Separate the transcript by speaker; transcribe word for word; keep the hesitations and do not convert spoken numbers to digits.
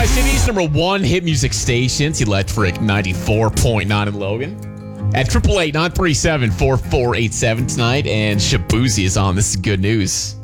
Speaker 1: Tri-Cities, number one hit music stations, Electric ninety-four point nine in Logan. At triple eight nine three seven four four eight seven tonight, and Shabuzi is on. This is good news.